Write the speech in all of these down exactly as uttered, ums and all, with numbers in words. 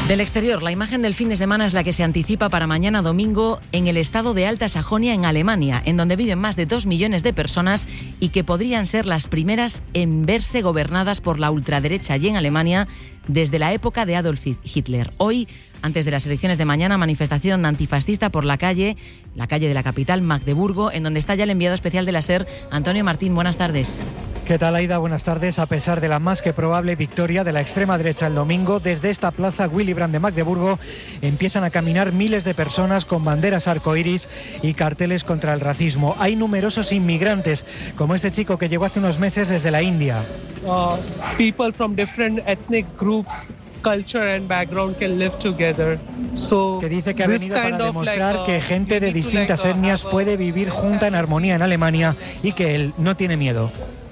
Del exterior, la imagen del fin de semana es la que se anticipa para mañana domingo en el estado de Alta Sajonia, en Alemania, en donde viven más de dos millones de personas y que podrían ser las primeras en verse gobernadas por la ultraderecha allí en Alemania desde la época de Adolf Hitler. Hoy, antes de las elecciones de mañana, manifestación antifascista por la calle, la calle de la capital, Magdeburgo, en donde está ya el enviado especial de la SER, Antonio Martín. Buenas tardes. ¿Qué tal, Aida? Buenas tardes. A pesar de la más que probable victoria de la extrema derecha el domingo, desde esta plaza Willy Brandt de Magdeburgo empiezan a caminar miles de personas con banderas arcoíris y carteles contra el racismo. Hay numerosos inmigrantes, como este chico que llegó hace unos meses desde la India. Uh, people from different ethnic groups, culture and background can live together. So, que dice que ha venido para demostrar like, uh, que gente de distintas like, uh, etnias puede vivir junta en armonía en Alemania y que él no tiene miedo.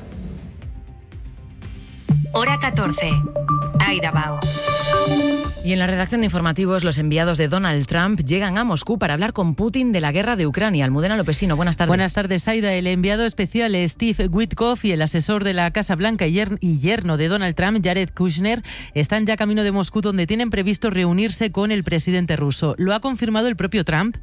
Hora catorce. Aida Bao. Y en la redacción de informativos, los enviados de Donald Trump llegan a Moscú para hablar con Putin de la guerra de Ucrania. Almudena Lopesino, buenas tardes. Buenas tardes, Aida. El enviado especial Steve Witkoff y el asesor de la Casa Blanca y yerno de Donald Trump, Jared Kushner, están ya camino de Moscú, donde tienen previsto reunirse con el presidente ruso. Lo ha confirmado el propio Trump,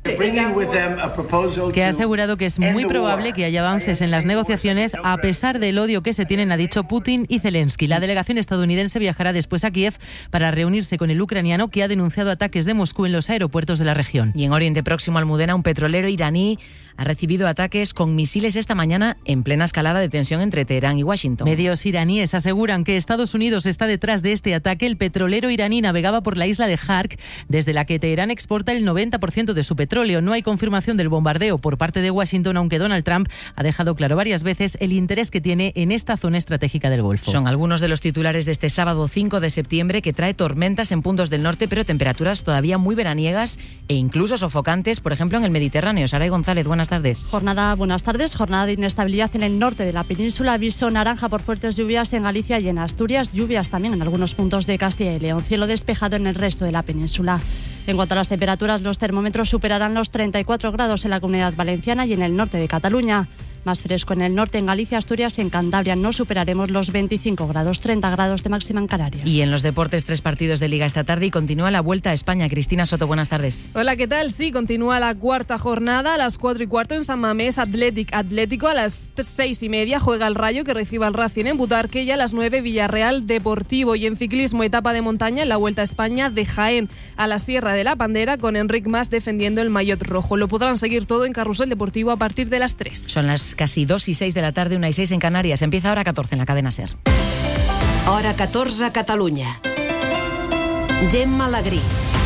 que ha asegurado que es muy probable que haya avances en las negociaciones a pesar del odio que se tienen, ha dicho Putin y Zelensky. La delegación estadounidense viajará después a Kiev para reunirse con el ucraniano, que ha denunciado ataques de Moscú en los aeropuertos de la región. Y en Oriente Próximo, Almudena, un petrolero iraní ha recibido ataques con misiles esta mañana en plena escalada de tensión entre Teherán y Washington. Medios iraníes aseguran que Estados Unidos está detrás de este ataque. El petrolero iraní navegaba por la isla de Hark, desde la que Teherán exporta el noventa por ciento de su petróleo. No hay confirmación del bombardeo por parte de Washington, aunque Donald Trump ha dejado claro varias veces el interés que tiene en esta zona estratégica del Golfo. Son algunos de los titulares de este sábado cinco de septiembre, que trae tormentas en puntos del norte, pero temperaturas todavía muy veraniegas e incluso sofocantes, por ejemplo en el Mediterráneo. Saray González, buenas tardes. Jornada, buenas tardes. Jornada de inestabilidad en el norte de la península. Aviso naranja por fuertes lluvias en Galicia y en Asturias. Lluvias también en algunos puntos de Castilla y León. Cielo despejado en el resto de la península. En cuanto a las temperaturas, los termómetros superarán los treinta y cuatro grados en la Comunidad Valenciana y en el norte de Cataluña. Más fresco en el norte, en Galicia, Asturias y en Cantabria. No superaremos los veinticinco grados, treinta grados de máxima en Canarias. Y en los deportes, tres partidos de Liga esta tarde y continúa la Vuelta a España. Cristina Soto, buenas tardes. Hola, ¿qué tal? Sí, continúa la cuarta jornada a las cuatro y cuarto en San Mamés. Athletic Atlético a las seis y media juega el Rayo, que recibe al Racing en Butarque, y a las nueve Villarreal Deportivo. Y en ciclismo, etapa de montaña en la Vuelta a España de Jaén a la Sierra de la Pandera, con Enric Mas defendiendo el maillot rojo. Lo podrán seguir todo en Carrusel Deportivo a partir de las tres. Son las casi dos y seis de la tarde, una y seis en Canarias. Empieza Hora catorce en la cadena SER. Hora catorze, Catalunya. Gemma Lagrí.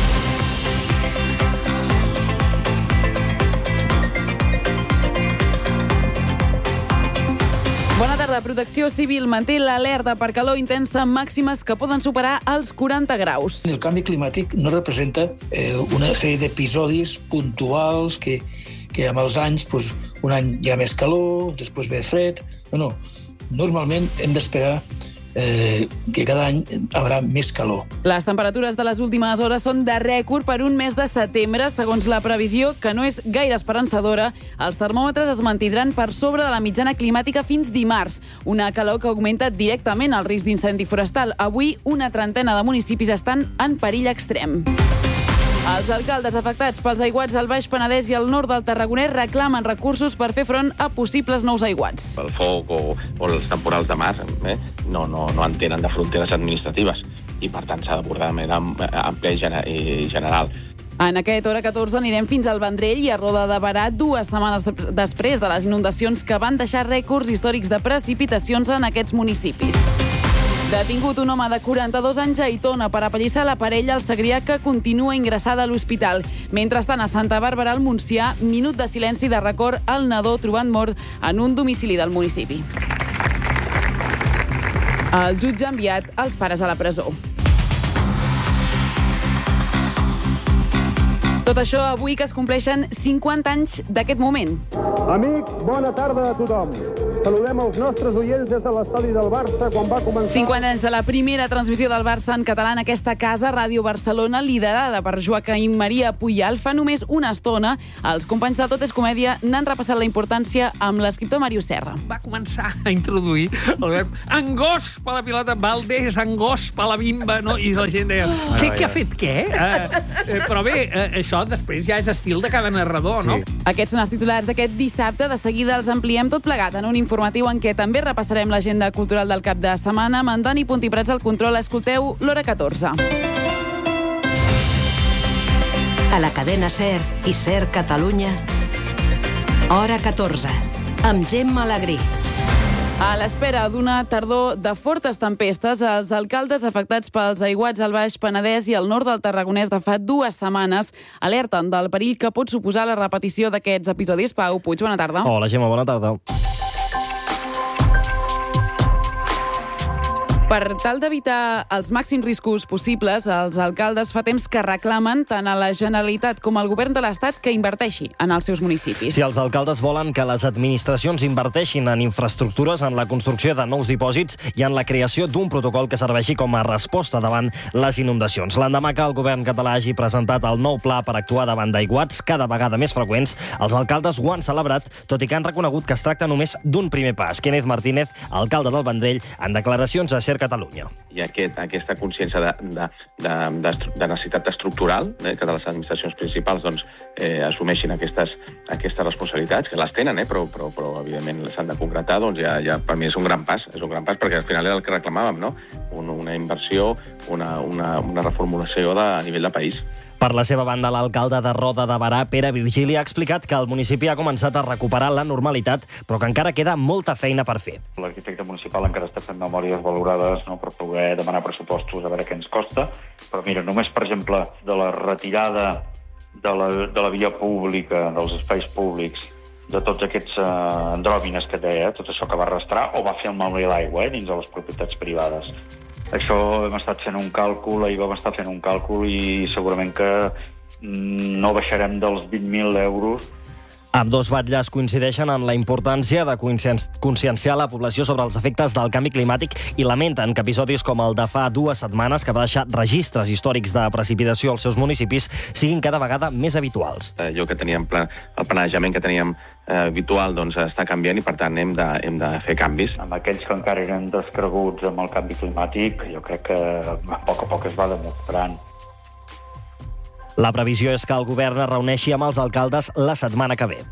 Bona tarda. Protecció Civil manté l'alerta per calor intensa màximes que poden superar els quaranta graus. El canvi climàtic no representa eh, una sèrie d'episodis puntuals que, que amb els anys, pues, un any hi ha més calor, després ve fred. No, no. Normalment hem d'esperar Eh, que cada any haurà més calor. Les temperatures de les últimes hores són de rècord per un mes de setembre. Segons la previsió, que no és gaire esperançadora, els termòmetres es mantindran per sobre de la mitjana climàtica fins dimarts. Una calor que augmenta directament el risc d'incendi forestal. Avui, una trentena de municipis estan en perill extrem. Els alcaldes afectats pels aiguats al Baix Penedès i al nord del Tarragonès reclamen recursos per fer front a possibles nous aiguats. El foc o, o els temporals de mar eh, no, no, no en tenen de fronteres administratives i, per tant, s'ha d'abordar de manera àmplia i general. En aquest Hora catorze anirem fins al Vendrell i a Roda de Berà, dues setmanes després de les inundacions que van deixar rècords històrics de precipitacions en aquests municipis. Detingut un home de quaranta-dos anys a Aitona per apallissar la parella al Segrià, que continua ingressada a l'hospital. Mentrestant, a Santa Bàrbara, al Montsià, minut de silenci de record al nadó trobat mort en un domicili del municipi. El jutge ha enviat els pares a la presó. Tot això avui, que es compleixen cinquanta anys d'aquest moment. Amics, bona tarda a tothom. Saludem els nostres oients des de l'estadi del Barça quan va començar... cinquanta anys de la primera transmissió del Barça en català en aquesta casa, Ràdio Barcelona, liderada per Joaquim Maria Puyal. Fa només una estona, els companys de Tot és Comèdia n'han repassat la importància amb l'escriptor Màrius Serra. Va començar a introduir el verb angós per la pilota, Valdés, angós per la bimba, no? I la gent deia, què, què ha fet què? Uh, eh, però bé, uh, això després ja és estil de cada narrador, no? Sí. Aquests són els titulars d'aquest dissabte. De seguida els ampliem tot plegat en un informatiu en què també repassarem l'agenda cultural del cap de setmana. Amb en Dani Puntiprats al control, escolteu l'Hora catorze. A la cadena SER i SER Catalunya, Hora catorze, amb Gemma Alegrí. A l'espera d'una tardor de fortes tempestes, els alcaldes afectats pels aiguats al Baix Penedès i al nord del Tarragonès de fa dues setmanes alerten del perill que pot suposar la repetició d'aquests episodis. Pau Puig, bona tarda. Hola, Gemma, bona tarda. Per tal d'evitar els màxims riscos possibles, els alcaldes fa temps que reclamen tant a la Generalitat com al govern de l'Estat que inverteixi en els seus municipis. Si els alcaldes volen que les administracions inverteixin en infraestructures, en la construcció de nous dipòsits i en la creació d'un protocol que serveixi com a resposta davant les inundacions. L'endemà que el govern català hagi presentat el nou pla per actuar davant d'aiguats cada vegada més freqüents, els alcaldes ho han celebrat, tot i que han reconegut que es tracta només d'un primer pas. Kenneth Martínez, alcalde del Vendrell, en declaracions a SER Catalunya. I aquest, aquesta consciència de, de, de, de, de necessitat estructural, eh, que de les administracions principals doncs, eh, assumeixin aquestes, aquestes responsabilitats, que les tenen, eh, però, però, però evidentment s'han de concretar, doncs ja, ja per mi és un gran pas, és un gran pas, perquè al final era el que reclamàvem, no? Un, una inversió, una, una, una reformulació de, a nivell de país. Per la seva banda, l'alcalde de Roda de Berà, Pere Virgili, ha explicat que el municipi ha començat a recuperar la normalitat, però que encara queda molta feina per fer. L'arquitecte municipal encara està fent memòries valorades, no?, per poder demanar pressupostos, a veure què ens costa. Però mira, només, per exemple, de la retirada de la, de la via pública, dels espais públics, de tots aquests eh, andròmines que deia, tot això que va arrastrar, o va fer el malbé l'aigua, eh, dins de les propietats privades. Això hem estat fent un càlcul, ahir vam estar fent un càlcul i segurament que no baixarem dels vint mil euros. Ambdós batlles coincideixen en la importància de conscienciar la població sobre els efectes del canvi climàtic i lamenten que episodis com el de fa dues setmanes, que va deixar registres històrics de precipitació als seus municipis, siguin cada vegada més habituals. Allò que teníem, el planejament que teníem eh, habitual doncs, està canviant i, per tant, hem de, hem de fer canvis. Amb aquells que encara eren descreguts amb el canvi climàtic, jo crec que a poc a poc es va demostrant. La previsió és que el govern es reuneixi amb els alcaldes la setmana que ve.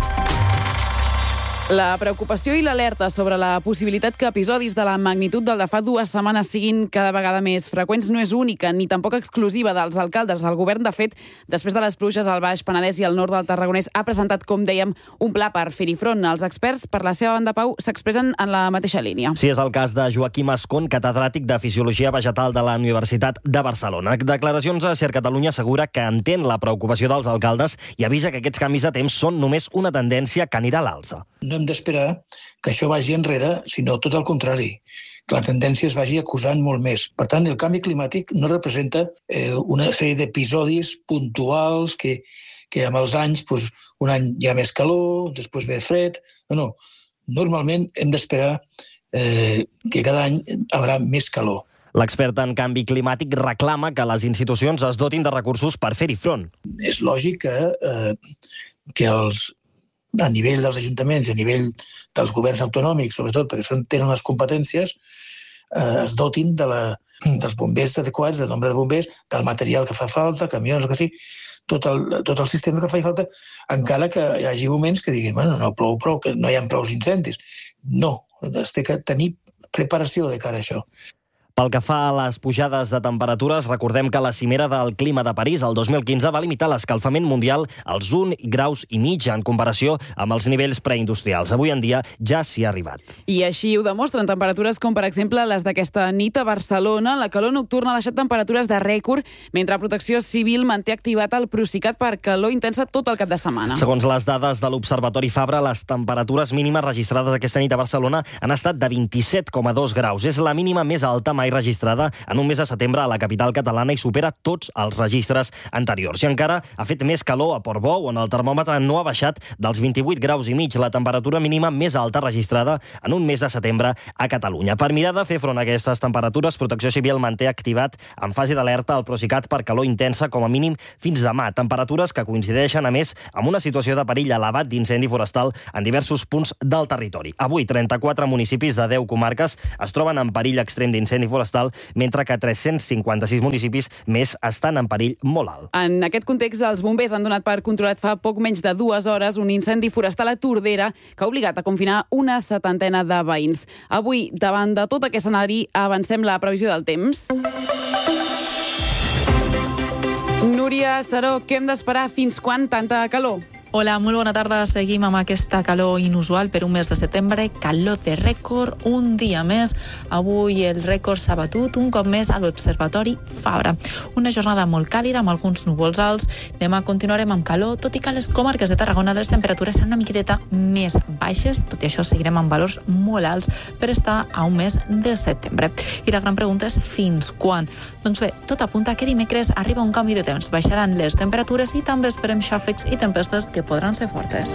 La preocupació i l'alerta sobre la possibilitat que episodis de la magnitud del de fa dues setmanes siguin cada vegada més freqüents no és única ni tampoc exclusiva dels alcaldes. El govern, de fet, després de les pluges al Baix Penedès i al nord del Tarragonès, ha presentat, com dèiem, un pla per fer-hi front. Els experts, per la seva banda, Pau, s'expressen en la mateixa línia. Sí, és el cas de Joaquim Ascon, catedràtic de Fisiologia Vegetal de la Universitat de Barcelona. Declaracions a SER Catalunya assegura que entén la preocupació dels alcaldes i avisa que aquests canvis de temps són només una tendència que anirà a l'alça. No hem d'esperar que això vagi enrere, sinó tot el contrari, que la tendència es vagi acusant molt més. Per tant, el canvi climàtic no representa eh, una sèrie d'episodis puntuals que, que amb els anys, doncs, un any hi ha més calor, després ve fred... No, no. Normalment hem d'esperar eh, que cada any hi haurà més calor. L'expert en canvi climàtic reclama que les institucions es dotin de recursos per fer-hi front. És lògic que, eh, que els a nivell dels ajuntaments i a nivell dels governs autonòmics, sobretot perquè són, tenen les competències, eh, es dotin de la, dels bombers adequats, del nombre de bombers, del material que fa falta, camions, o que sigui, tot el, tot el sistema que fa falta, encara que hi hagi moments que diguin, bueno, no plou prou, que no hi ha prou incendis. No, es té que tenir preparació de cara a això. Pel que fa a les pujades de temperatures, recordem que la cimera del clima de París el dos mil quinze va limitar l'escalfament mundial als un graus i mig en comparació amb els nivells preindustrials. Avui en dia ja s'hi ha arribat. I així ho demostren temperatures com, per exemple, les d'aquesta nit a Barcelona. La calor nocturna ha deixat temperatures de rècord, mentre Protecció Civil manté activat el Procicat per calor intensa tot el cap de setmana. Segons les dades de l'Observatori Fabra, les temperatures mínimes registrades aquesta nit a Barcelona han estat de vint-i-set coma dos graus. És la mínima més alta mai mai registrada en un mes de setembre a la capital catalana i supera tots els registres anteriors. I encara ha fet més calor a Portbou, on el termòmetre no ha baixat dels vint-i-vuit graus i mig, la temperatura mínima més alta registrada en un mes de setembre a Catalunya. Per mirar de fer front a aquestes temperatures, Protecció Civil manté activat en fase d'alerta el Procicat per calor intensa com a mínim fins demà. Temperatures que coincideixen, a més, amb una situació de perill elevat d'incendi forestal en diversos punts del territori. Avui, trenta-quatre municipis de deu comarques es troben en perill extrem d'incendi forestal, mentre que tres-cents cinquanta-sis municipis més estan en perill molt alt. En aquest context, els bombers han donat per controlat fa poc menys de dues hores un incendi forestal a Tordera que ha obligat a confinar una setantena de veïns. Avui, davant de tot aquest escenari, avancem la previsió del temps. Núria Saró, què hem d'esperar? Fins quan tanta calor? Hola, molt bona tarda. Seguim amb aquesta calor inusual per un mes de setembre. Calor de rècord, un dia més. Avui el rècord s'ha batut un cop més a l'Observatori Fabra. Una jornada molt càlida, amb alguns núvols alts. Demà continuarem amb calor, tot i que a les comarques de Tarragona les temperatures seran una miqueteta més baixes. Tot i això, seguirem amb valors molt alts per estar a un mes de setembre. I la gran pregunta és fins quan? Doncs bé, tot apunta que dimecres arriba un canvi de temps. Baixaran les temperatures i també esperem xàfecs i tempestes que podran ser fortes.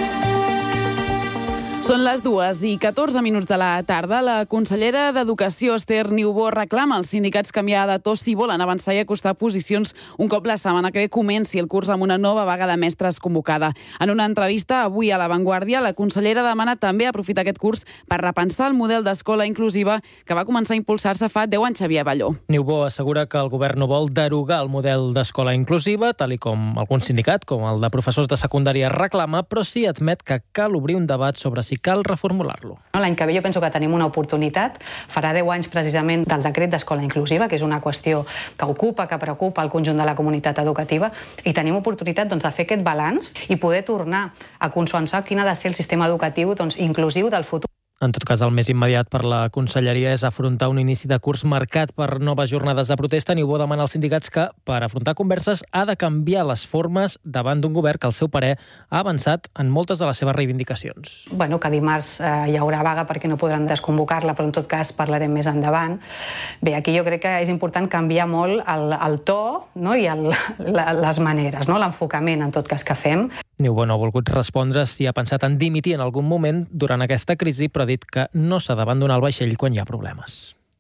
Són les dues i catorze minuts de la tarda. La consellera d'Educació, Esther Niubó, reclama als sindicats canviar de to si volen avançar i acostar posicions un cop la setmana que ve comenci el curs amb una nova vaga de mestres convocada. En una entrevista avui a La Vanguardia, la consellera demana també aprofitar aquest curs per repensar el model d'escola inclusiva que va començar a impulsar-se fa deu anys, Xavier Balló. Niubó assegura que el govern no vol derogar el model d'escola inclusiva, tal i com algun sindicat, com el de professors de secundària, reclama, però sí admet que cal obrir un debat sobre si cal reformular-lo. L'any que ve jo penso que tenim una oportunitat. Farà deu anys precisament del decret d'escola inclusiva, que és una qüestió que ocupa, que preocupa el conjunt de la comunitat educativa, i tenim oportunitat doncs, de fer aquest balanç i poder tornar a consensuar quin ha de ser el sistema educatiu doncs, inclusiu del futur. En tot cas, el més immediat per la conselleria és afrontar un inici de curs marcat per noves jornades de protesta. Niubó demana als sindicats que, per afrontar converses, ha de canviar les formes davant d'un govern que, al seu parer, ha avançat en moltes de les seves reivindicacions. Bueno, que dimarts eh, hi haurà vaga perquè no podran desconvocar-la, però en tot cas parlarem més endavant. Bé, aquí jo crec que és important canviar molt el, el to, no? I el, la, les maneres, no? L'enfocament, en tot cas, que fem. Niubó no ha volgut respondre si ha pensat en dimitir en algun moment durant aquesta crisi, però ha dit que no s'ha d'abandonar el vaixell quan hi ha problemes.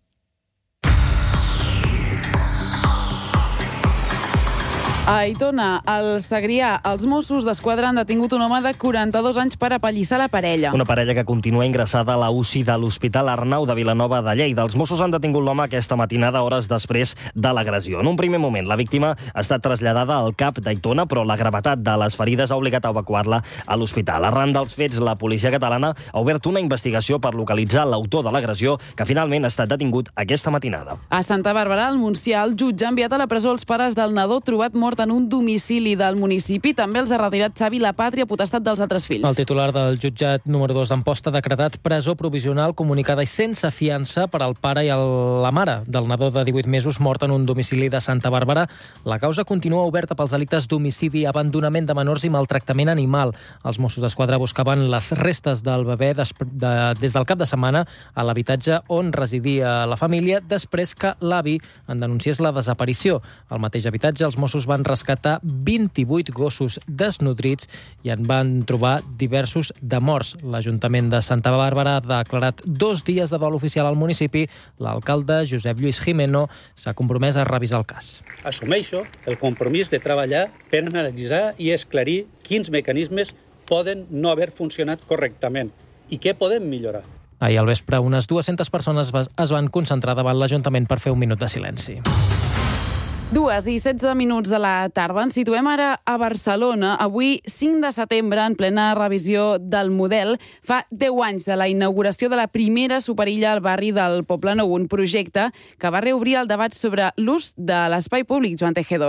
A Aitona, al Segrià, els Mossos d'Esquadra han detingut un home de quaranta-dos anys per apallissar la parella. Una parella que continua ingressada a la U C I de l'Hospital Arnau de Vilanova de Lleida. Els Mossos han detingut l'home aquesta matinada, hores després de l'agressió. En un primer moment, la víctima ha estat traslladada al CAP d'Aitona, però la gravetat de les ferides ha obligat a evacuar-la a l'hospital. Arran dels fets, la policia catalana ha obert una investigació per localitzar l'autor de l'agressió, que finalment ha estat detingut aquesta matinada. A Santa Bàrbara, al Montsià, el jutge ha enviat a la presó els pares del nadó trobat mort en un domicili del municipi. També els ha retirat Xavi la pàtria potestat dels altres fills. El titular del jutjat número dos d'Amposta ha decretat presó provisional comunicada i sense fiança per al pare i el, la mare del nadó de divuit mesos mort en un domicili de Santa Bàrbara. La causa continua oberta pels delictes d'homicidi, abandonament de menors i maltractament animal. Els Mossos d'Esquadra buscaven les restes del bebè des, de, des del cap de setmana a l'habitatge on residia la família després que l'avi en denunciés la desaparició. Al mateix habitatge, els Mossos van rescatar vint-i-vuit gossos desnodrits i en van trobar diversos de morts. L'Ajuntament de Santa Bàrbara ha declarat dos dies de dol oficial al municipi. L'alcalde, Josep Lluís Jimeno, s'ha compromès a revisar el cas. Assumeixo el compromís de treballar per analitzar i esclarir quins mecanismes poden no haver funcionat correctament i què podem millorar. Ahir al vespre, unes dues-centes persones es van concentrar davant l'Ajuntament per fer un minut de silenci. Dues i setze minuts de la tarda. Ens situem ara a Barcelona. Avui, cinc de setembre, en plena revisió del model, fa deu anys de la inauguració de la primera superilla al barri del Poblenou, un projecte que va reobrir el debat sobre l'ús de l'espai públic, Joan Tejedor.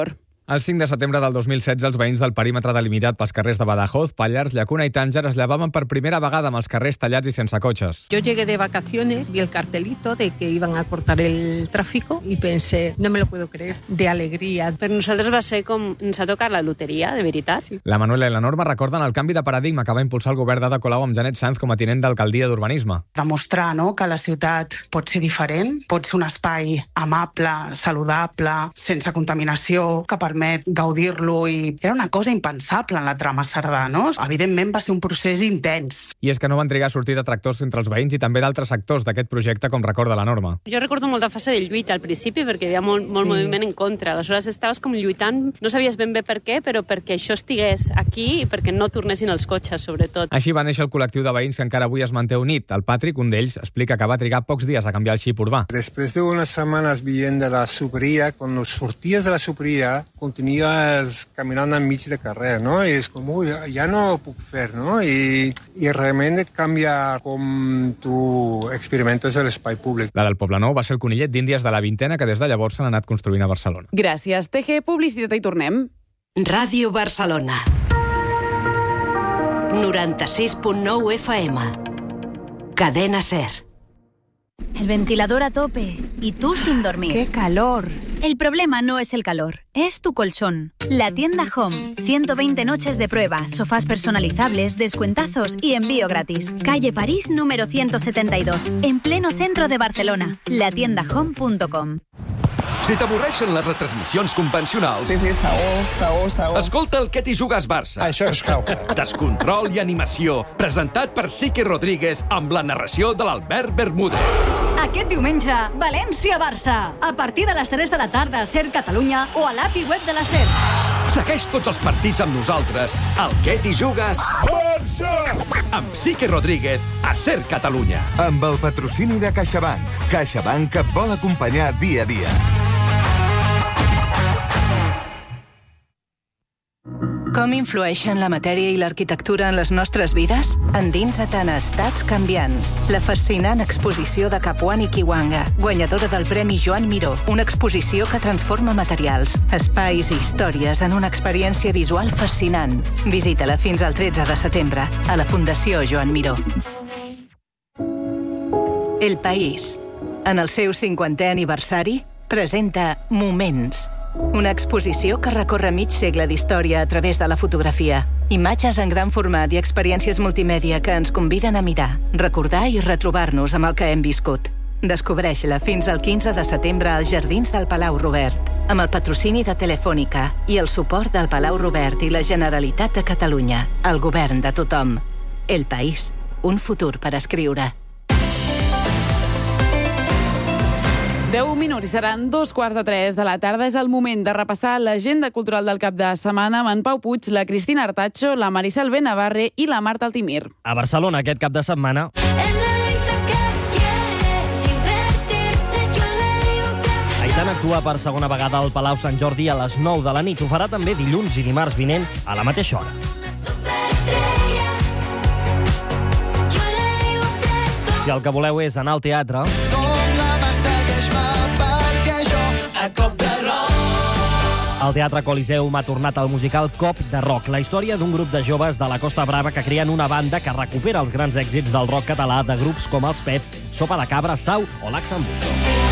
El cinc de setembre del dos mil setze, els veïns del perímetre delimitat pels carrers de Badajoz, Pallars, Llacuna i Tànger es llevaven per primera vegada amb els carrers tallats i sense cotxes. Yo llegué de vacaciones, vi el cartelito de que iban a cortar el tráfico y pensé, no me lo puedo creer, de alegría. Per nosaltres va ser com ens ha tocat la loteria, de veritat. La Manuela i la Norma recorden el canvi de paradigma que va impulsar el govern d'Ada Colau amb Janet Sanz com a tinent d'alcaldia d'urbanisme. Demostrar, no?, que la ciutat pot ser diferent, pot ser un espai amable, saludable, sense contaminació, que permet gaudir-lo, i era una cosa impensable en la trama Cerdà, no? Evidentment va ser un procés intens. I és que no van trigar a sortir detractors entre els veïns i també d'altres sectors d'aquest projecte, com recorda la Norma. Jo recordo molta fase de lluita al principi, perquè hi havia molt, molt sí. moviment en contra. Aleshores estaves com lluitant, no sabies ben bé per què, però perquè això estigués aquí i perquè no tornessin els cotxes, sobretot. Així va néixer el col·lectiu de veïns que encara avui es manté unit. El Patrick, un d'ells, explica que va trigar pocs dies a canviar el xip urbà. Després d'unes setmanes veient de la superià, quan sorties de la superià, continues caminant enmig de carrer, no? I és com, ui, ja no ho puc fer, no? I, i realment et canvia com tu experimentes l'espai públic. La del Poblenou va ser el conillet d'Índies de la vintena que des de llavors s'han anat construint a Barcelona. Gràcies. T G, publicitat i tornem. Ràdio Barcelona. noranta-sis punt nou F M. Cadena SER. El ventilador a tope y tú sin dormir. ¡Qué calor! El problema no es el calor, es tu colchón. La tienda Home. ciento veinte noches de prueba, sofás personalizables, descuentazos y envío gratis. Calle París número ciento setenta y dos, en pleno centro de Barcelona. la tienda home punto com. Si t'avorreixen les retransmissions convencionals... Sí, sí, segur, segur, segur. Escolta el Què t'hi jugues Barça. Això és clau. Descontrol i animació, presentat per Sique Rodríguez amb la narració de l'Albert Bermúdez. Aquest diumenge, València-Barça. A partir de les tres de la tarda a SER Catalunya o a l'A P I web de la SER. Segueix tots els partits amb nosaltres. El Què t'hi jugues... Barça! Amb Sique Rodríguez a SER Catalunya. Amb el patrocini de CaixaBank. CaixaBank et vol acompanyar dia a dia. Com influeixen la matèria i l'arquitectura en les nostres vides? Endinsa't en Estats canviants, la fascinant exposició de Capuani Kiwanga, guanyadora del Premi Joan Miró, una exposició que transforma materials, espais i històries en una experiència visual fascinant. Visita-la fins al tretze de setembre a la Fundació Joan Miró. El País, en el seu cinquantè aniversari, presenta Moments, una exposició que recorre mig segle d'història a través de la fotografia. Imatges en gran format i experiències multimèdia que ens conviden a mirar, recordar i retrobar-nos amb el que hem viscut. Descobreix-la fins al quinze de setembre als Jardins del Palau Robert, amb el patrocini de Telefònica i el suport del Palau Robert i la Generalitat de Catalunya, el govern de tothom. El País, un futur per escriure. deu minuts i seran dos quarts de tres de la tarda. És el moment de repassar l'agenda cultural del cap de setmana amb en Pau Puig, la Cristina Artacho, la Marisol Benavarre i la Marta Altimir. A Barcelona aquest cap de setmana... Aitana actua per segona vegada al Palau Sant Jordi a les nou de la nit. Ho farà també dilluns i dimarts vinent a la mateixa hora. Si el que voleu és anar al teatre... El Teatre Coliseu m'ha tornat al musical Cop de Rock, la història d'un grup de joves de la Costa Brava que creen una banda que recupera els grans èxits del rock català de grups com els Pets, Sopa de Cabra, Sau o Laxambusto.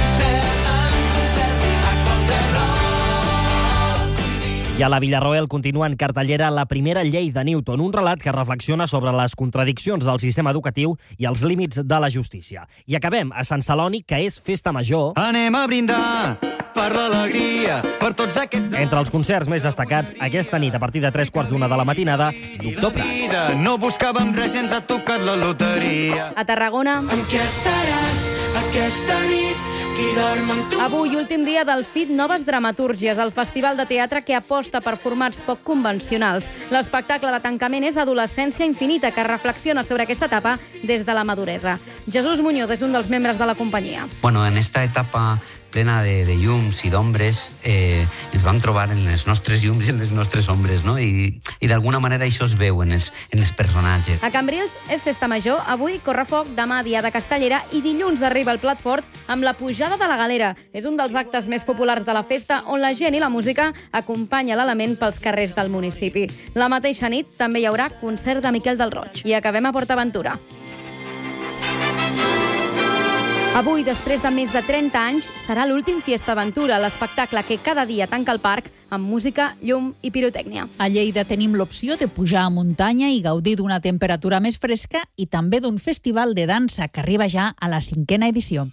I a la Villarroel continua en cartellera La primera llei de Newton, un relat que reflexiona sobre les contradiccions del sistema educatiu i els límits de la justícia. I acabem a Sant Celoni, que és festa major. Anem a brindar per l'alegria, per tots aquests... Entre els concerts més destacats, aquesta nit, a partir de tres quarts d'una de la matinada, Doctor Prats. No buscàvem res i ens ha tocat la loteria. A Tarragona... Amb què estaràs aquesta nit? Qui dorm amb tu? Avui, últim dia del F I T Noves Dramatúrgies, el festival de teatre que aposta per formats poc convencionals. L'espectacle de tancament és Adolescència Infinita, que reflexiona sobre aquesta etapa des de la maduresa. Jesús Muñoz és un dels membres de la companyia. Bueno, en esta etapa plena de, de llums i d'ombres, eh, ens vam trobar en les nostres llums i en les nostres ombres, no? I, i d'alguna manera això es veu en els, en els personatges. A Cambrils és festa major, avui correfoc, demà diada castellera i dilluns arriba el plat fort amb la pujada de la galera. És un dels actes més populars de la festa on la gent i la música acompanya l'element pels carrers del municipi. La mateixa nit també hi haurà concert de Miquel del Roig. I acabem a PortAventura. Avui, després de més de trenta anys, serà l'últim Fiesta Aventura, l'espectacle que cada dia tanca el parc amb música, llum i pirotècnia. A Lleida tenim l'opció de pujar a muntanya i gaudir d'una temperatura més fresca i també d'un festival de dansa que arriba ja a la cinquena edició.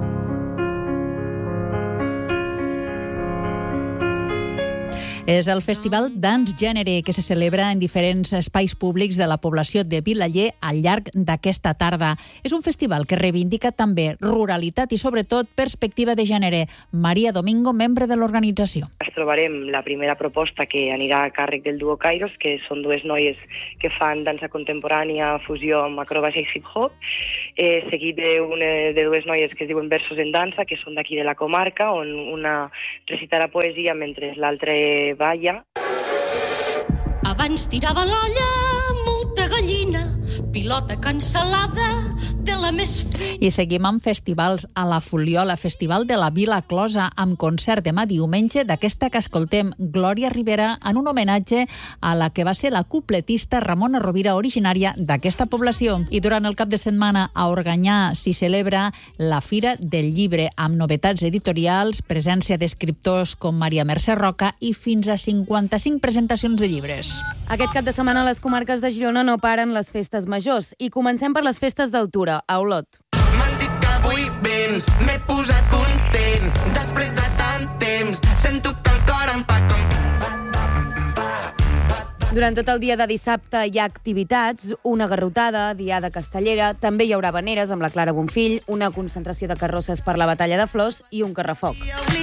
És el Festival Dance Gènere, que se celebra en diferents espais públics de la població de Vilaller al llarg d'aquesta tarda. És un festival que reivindica també ruralitat i, sobretot, perspectiva de gènere. Maria Domingo, membre de l'organització. Ens trobarem la primera proposta que anirà a càrrec del duo Kairos, que són dues noies que fan dansa contemporània, fusió amb acrobàcia i hip-hop, eh, seguit de, de dues noies que es diuen Versos en Dansa, que són d'aquí de la comarca, on una recitarà poesia mentre l'altra balla. Abans tirava l'olla molta gallina, pilota cancel·lada de la més fina. I seguim amb festivals a la Fuliola, Festival de la Vila Closa, amb concert demà diumenge d'aquesta que escoltem, Glòria Rivera, en un homenatge a la que va ser la cupletista Ramona Rovira, originària d'aquesta població. I durant el cap de setmana a Organyà s'hi celebra la Fira del Llibre, amb novetats editorials, presència d'escriptors com Maria Mercè Roca i fins a cinquanta-cinc presentacions de llibres. Aquest cap de setmana a les comarques de Girona no paren les festes majors i comencem per les festes d'altura, a Olot. M'han dit que avui vens, m'he posat content. Després de tant temps, sento que el cor em fa com... Durant tot el dia de dissabte hi ha activitats, una garrotada, diada castellera, també hi haurà habaneres amb la Clara Bonfill, una concentració de carrosses per la Batalla de Flors i un carrefoc.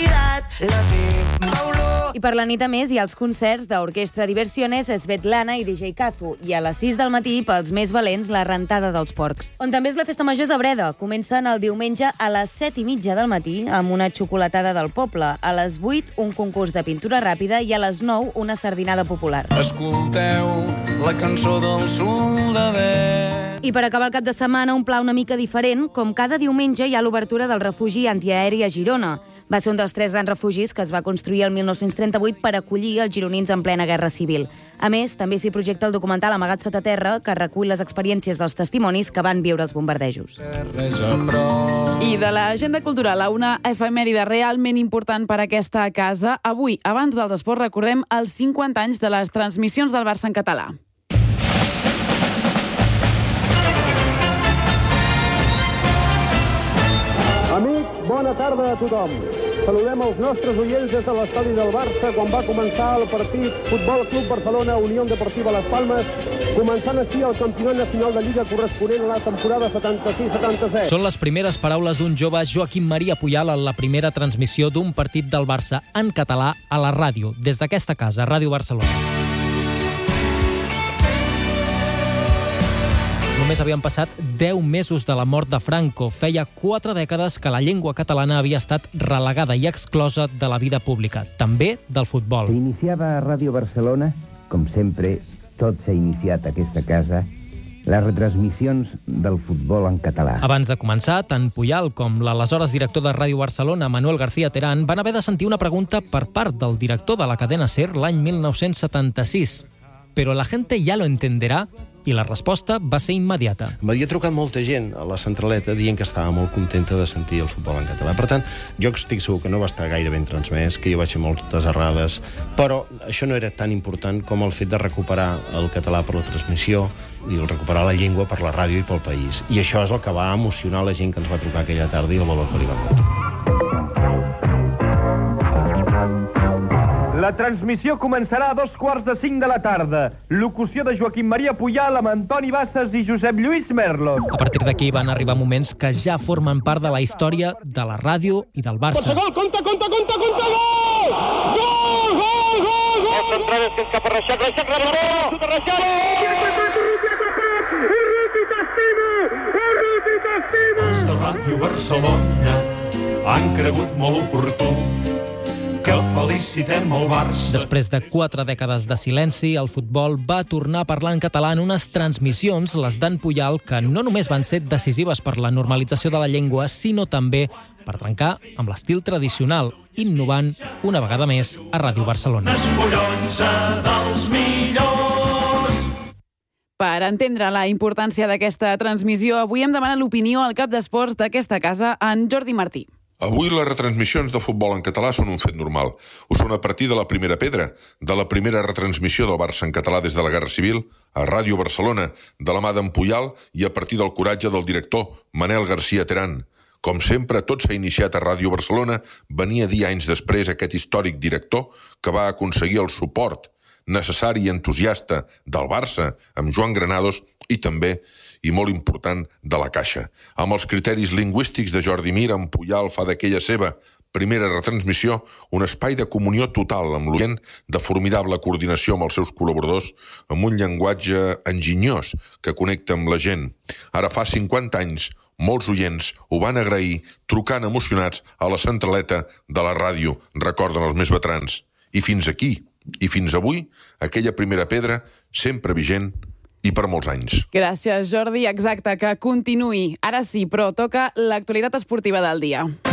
I per la nit, a més, hi ha els concerts d'Orquestra Diversiones, Svetlana i D J Kazu. I a les sis del matí, pels més valents, la rentada dels porcs. On també és la festa major és a Breda. Comencen el diumenge a les set i mitja del matí amb una xocolatada del poble. A les vuit, un concurs de pintura ràpida i a les nou, una sardinada popular. Escolteu la cançó del soldadet. I per acabar el cap de setmana, un pla una mica diferent. Com cada diumenge hi ha l'obertura del refugi antiaeri a Girona. Va ser un dels tres grans refugis que es va construir el mil nou-cents trenta-vuit per acollir els gironins en plena guerra civil. A més, també s'hi projecta el documental Amagat sota terra, que recull les experiències dels testimonis que van viure els bombardejos. I de l'agenda cultural a una efemèride realment important per a aquesta casa. Avui, abans dels esports, recordem els cinquanta anys de les transmissions del Barça en català. Amics, bona tarda a tothom. Saludem els nostres oients des de l'estadi del Barça quan va començar el partit Futbol Club Barcelona Unió Deportiva Las Palmes, començant així el campionat nacional de Lliga corresponent a la temporada setanta-sis setanta-set. Són les primeres paraules d'un jove Joaquim Maria Puyal en la primera transmissió d'un partit del Barça en català a la ràdio, des d'aquesta casa, Ràdio Barcelona. Només havien passat deu mesos de la mort de Franco. Feia quatre dècades que la llengua catalana havia estat relegada i exclosa de la vida pública, també del futbol. S'iniciava a Ràdio Barcelona, com sempre, tot s'ha iniciat a aquesta casa, les retransmissions del futbol en català. Abans de començar, tant Puyal com l'aleshores director de Ràdio Barcelona, Manuel García Terán, van haver de sentir una pregunta per part del director de la cadena SER l'any mil nou-cents setanta-sis. Però la gente ya lo entenderá. I la resposta va ser immediata. M'havia trucat molta gent a la centraleta dient que estava molt contenta de sentir el futbol en català. Per tant, jo estic segur que no va estar gaire ben transmès, que jo vaig fer moltes errades, però això no era tan important com el fet de recuperar el català per la transmissió i el recuperar la llengua per la ràdio i pel país. I això és el que va emocionar la gent que ens va trucar aquella tarda i el valor que li va comptar. La transmissió començarà a dos quarts de cinc de la tarda. Locució de Joaquim Maria Puyal amb Antoni Bassas i Josep Lluís Merlos. A partir d'aquí van arribar moments que ja formen part de la història de la ràdio i del Barça. Gol, compte, compte, compte, compte, gol! Gol, gol, gol, gol! Les entrades que és cap a Reixac, Reixac, Reixac, Reixac, Reixac! Urruti t'estima! Urruti t'estima! Ràdio Barcelona han cregut molt oportú que felicitem el Barça. Després de quatre dècades de silenci, el futbol va tornar a parlar en català en unes transmissions, les d'en Puyal, que no només van ser decisives per la normalització de la llengua, sinó també per trencar amb l'estil tradicional, innovant una vegada més a Ràdio Barcelona. dels millors. Per entendre la importància d'aquesta transmissió, avui hem demanat l'opinió al cap d'esports d'aquesta casa, en Jordi Martí. Avui les retransmissions de futbol en català són un fet normal. Ho són a partir de la primera pedra, de la primera retransmissió del Barça en català des de la Guerra Civil, a Ràdio Barcelona, de la mà d'en Puyal i a partir del coratge del director, Manel García Terán. Com sempre, tot s'ha iniciat a Ràdio Barcelona, venia a dir anys després aquest històric director que va aconseguir el suport necessari i entusiasta del Barça, amb Joan Granados i també, i molt important, de la Caixa. Amb els criteris lingüístics de Jordi Mir, en Puyal fa d'aquella seva primera retransmissió un espai de comunió total amb l'oient, de formidable coordinació amb els seus col·laboradors, amb un llenguatge enginyós que connecta amb la gent. Ara fa cinquanta anys, molts oients ho van agrair trucant emocionats a la centraleta de la ràdio, recorden els més veterans. I fins aquí, i fins avui, aquella primera pedra sempre vigent i per molts anys. Gràcies, Jordi. Exacte, que continuï. Ara sí, però toca l'actualitat esportiva del dia.